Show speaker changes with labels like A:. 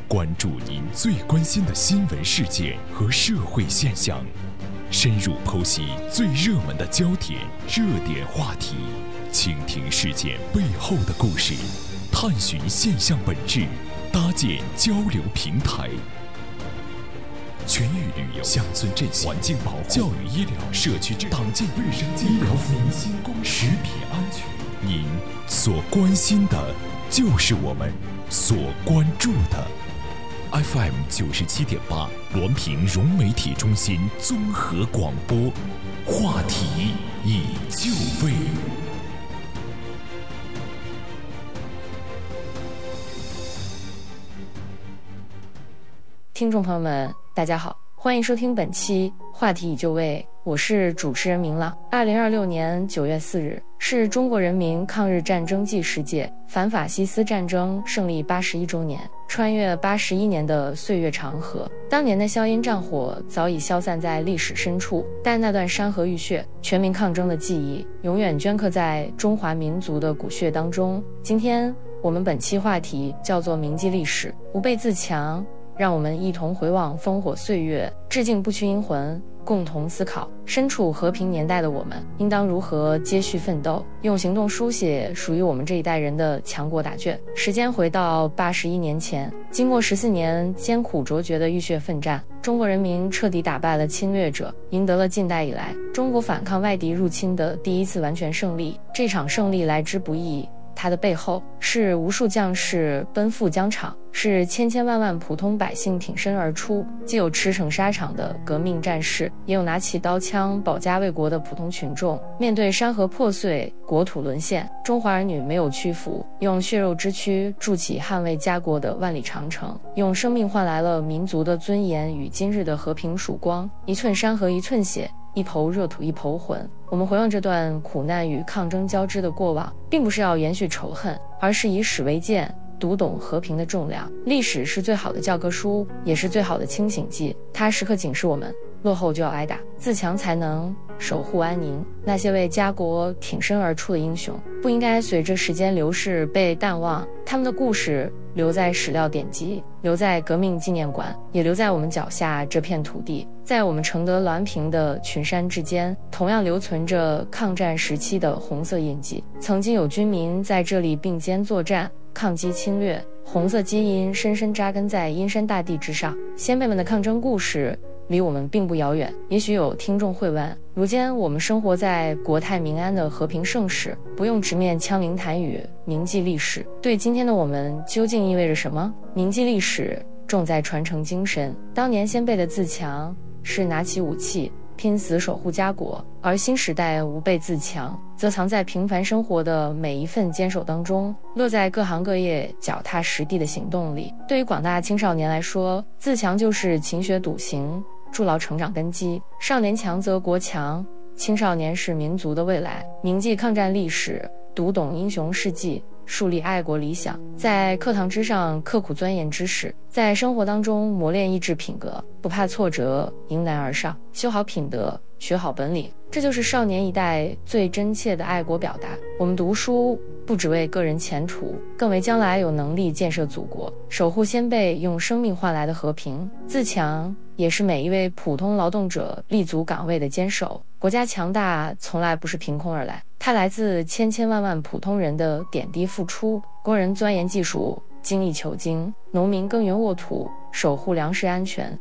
A: 关注您最关心的新闻事件和社会现象，深入剖析最热门的焦点、热点话题，倾听事件背后的故事，探寻现象本质，搭建交流平台。全域旅游、乡村振兴、环境保护、教育医疗、社区党建卫生健康、民心公食品安全，您所关心的，就是我们所关注的。FM 97.8，滦平融媒体中心综合广播，话题已就位。
B: 听众朋友们，大家好，欢迎收听本期话题已就位，我是主持人明朗。2026年9月4日是中国人民抗日战争暨10届反法西斯战争胜利81周年，穿越81年的岁月长河，当年的硝烟战火早已消散在历史深处，但那段山河浴血、全民抗争的记忆永远镌刻在中华民族的骨血当中。今天我们本期话题叫做铭记历史，不卑自强，让我们一同回望烽火岁月，致敬不屈英魂，共同思考身处和平年代的我们应当如何接续奋斗，用行动书写属于我们这一代人的强国答卷。时间回到81年前，经过14年艰苦卓绝的浴血奋战，中国人民彻底打败了侵略者，赢得了近代以来中国反抗外敌入侵的第一次完全胜利。这场胜利来之不易，它的背后是无数将士奔赴疆场，是千千万万普通百姓挺身而出，既有驰骋沙场的革命战士，也有拿起刀枪保家卫国的普通群众。面对山河破碎、国土沦陷，中华儿女没有屈服，用血肉之躯筑起捍卫家国的万里长城，用生命换来了民族的尊严与今日的和平曙光。一寸山河一寸血，一抔热土一抔魂。我们回望这段苦难与抗争交织的过往，并不是要延续仇恨，而是以史为鉴，读懂和平的重量。历史是最好的教科书，也是最好的清醒剂，它时刻警示我们，落后就要挨打，自强才能守护安宁。那些为家国挺身而出的英雄，不应该随着时间流逝被淡忘，他们的故事留在史料典籍，留在革命纪念馆，也留在我们脚下这片土地。在我们承德滦平的群山之间，同样留存着抗战时期的红色印记。曾经有军民在这里并肩作战，抗击侵略，红色基因深深扎根在阴山大地之上。先辈们的抗争故事离我们并不遥远。也许有听众会问，如今我们生活在国泰民安的和平盛世，不用直面枪林弹雨，铭记历史，对今天的我们究竟意味着什么？铭记历史重在传承精神，当年先辈的自强是拿起武器拼死守护家国，而新时代无备自强则藏在平凡生活的每一份坚守当中，落在各行各业脚踏实地的行动里。对于广大青少年来说，自强就是勤学笃行，筑牢成长根基。少年强则国强，青少年是民族的未来。铭记抗战历史，读懂英雄事迹，树立爱国理想，在课堂之上刻苦钻研知识，在生活当中磨练意志品格，不怕挫折，迎难而上，修好品德，学好本领。这就是少年一代最真切的爱国表达。我们读书不只为个人前途，更为将来有能力建设祖国，守护先辈用生命换来的和平。自强也是每一位普通劳动者立足岗位的坚守。国家强大从来不是凭空而来，它来自千千万万普通人的点滴付出。工人钻研技术，精益求精；农民耕耘沃土，守护粮食安全。